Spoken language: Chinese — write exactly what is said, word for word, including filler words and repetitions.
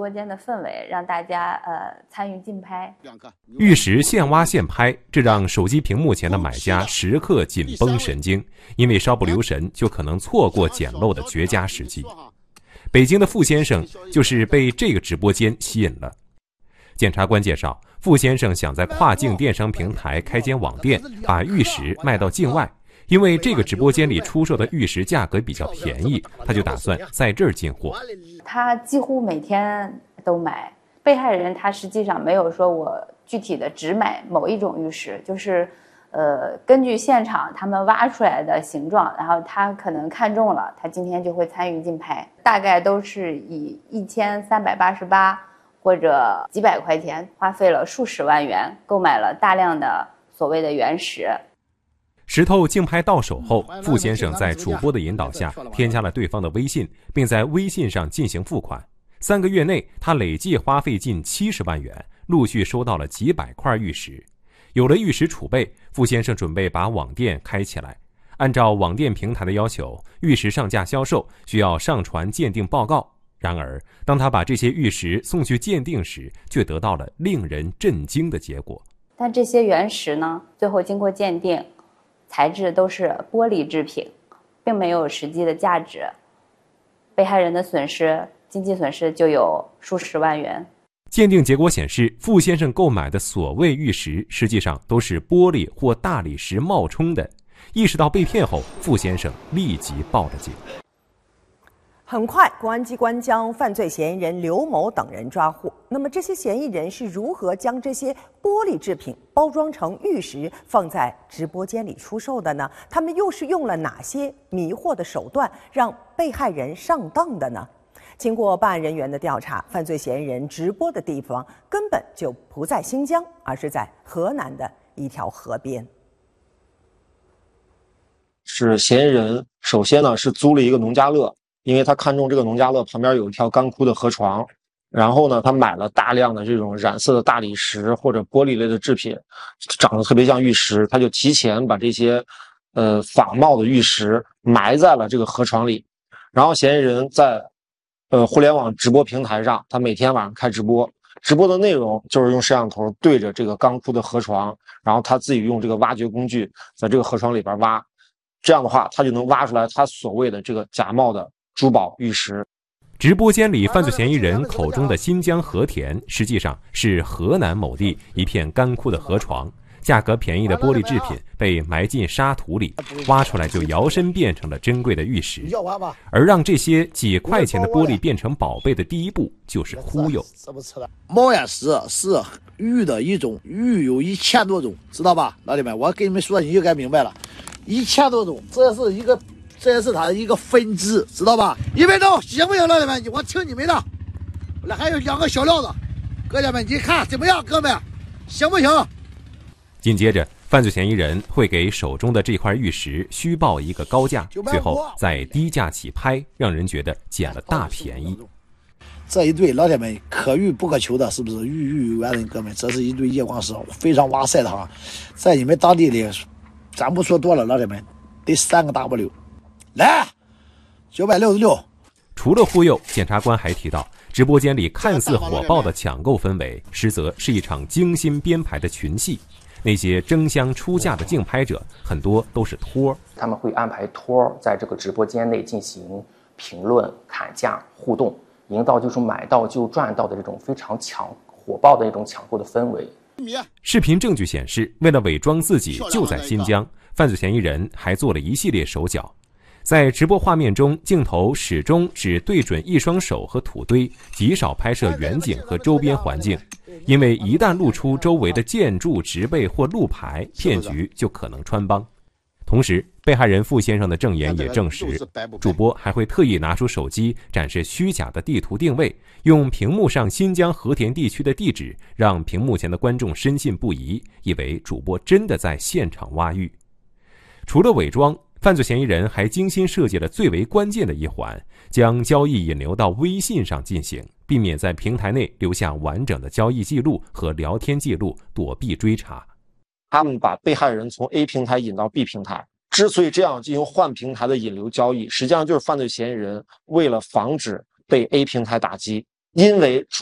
播间的氛围，让大家呃参与竞拍。 玉石现挖现拍，这让手机屏幕前的买家时刻紧绷神经，因为稍不留神就可能错过捡漏的绝佳时机。北京的傅先生就是被这个直播间吸引了。检察官介绍，傅先生想在跨境电商平台开间网店，把玉石卖到境外。因为这个直播间里出售的玉石价格比较便宜，他就打算在这儿进货。 他几乎每天都买，被害人他实际上没有说我具体的只买某一种玉石，就是呃根据现场他们挖出来的形状，然后他可能看中了，他今天就会参与竞拍，大概都是以一千三百八十八或者几百块钱，花费了数十万元购买了大量的所谓的原石。 石头竞拍到手后，傅先生在主播的引导下添加了对方的微信，并在微信上进行付款。三个月内，他累计花费近七十万元，陆续收到了几百块玉石。有了玉石储备，傅先生准备把网店开起来。按照网店平台的要求，玉石上架销售需要上传鉴定报告。然而，当他把这些玉石送去鉴定时，却得到了令人震惊的结果。 但这些原石呢，最后经过鉴定，材质都是玻璃制品，并没有实际的价值，被害人的损失经济损失就有数十万元。 鉴定结果显示，傅先生购买的所谓玉石实际上都是玻璃或大理石冒充的。意识到被骗后，傅先生立即报了警。 很快，公安机关将犯罪嫌疑人刘某等人抓获。那么，这些嫌疑人是如何将这些玻璃制品包装成玉石，放在直播间里出售的呢？他们又是用了哪些迷惑的手段，让被害人上当的呢？经过办案人员的调查，犯罪嫌疑人直播的地方根本就不在新疆，而是在河南的一条河边。 是嫌疑人首先呢是租了一个农家乐。因为他看中这个农家乐旁边有一条干枯的河床，然后呢，他买了大量的这种染色的大理石或者玻璃类的制品，长得特别像玉石，他就提前把这些呃仿冒的玉石埋在了这个河床里。然后嫌疑人在呃互联网直播平台上，他每天晚上开直播，直播的内容就是用摄像头对着这个干枯的河床，然后他自己用这个挖掘工具在这个河床里边挖，这样的话他就能挖出来他所谓的这个假冒的珠宝玉石。 直播间里犯罪嫌疑人口中的新疆和田，实际上是河南某地一片干枯的河床，价格便宜的玻璃制品被埋进沙土里，挖出来就摇身变成了珍贵的玉石。而让这些几块钱的玻璃变成宝贝的第一步就是忽悠。 猫眼石是玉的一种，玉有一千多种，知道吧，老弟们？我给你们说，你就该明白了，一千多种，这是一个。这也是它的一个分支，知道吧？一分钟行不行，老铁们？我听你们的。那还有两个小料子，哥们们，你看怎么样？哥们，行不行？ 紧接着，犯罪嫌疑人会给手中的这块玉石虚报一个高价，最后再低价起拍，让人觉得捡了大便宜。 这一对老铁们可遇不可求的，是不是？玉玉有缘人，哥们，这是一对夜光石，非常哇塞的哈，在你们当地里，咱不说多了，老铁们得三个 W。来，九百六十六。 除了忽悠，检察官还提到，直播间里看似火爆的抢购氛围，实则是一场精心编排的群戏。那些争相出价的竞拍者，很多都是托， 他们会安排托在这个直播间内进行评论、砍价、互动，营造就是买到就赚到的这种非常抢火爆的一种抢购的氛围。 视频证据显示，为了伪装自己就在新疆，犯罪嫌疑人还做了一系列手脚。在直播画面中，镜头始终只对准一双手和土堆，极少拍摄远景和周边环境，因为一旦露出周围的建筑、植被或路牌，骗局就可能穿帮。同时，被害人傅先生的证言也证实，主播还会特意拿出手机展示虚假的地图定位，用屏幕上新疆和田地区的地址，让屏幕前的观众深信不疑，以为主播真的在现场挖玉。除了伪装，犯罪嫌疑人还精心设计了最为关键的一环，将交易引流到微信上进行，避免在平台内留下完整的交易记录和聊天记录，躲避追查。 他们把被害人从 A 平台引到 B 平台，之所以这样进行换平台的引流交易，实际上就是犯罪嫌疑人为了防止被 A 平台打击，因为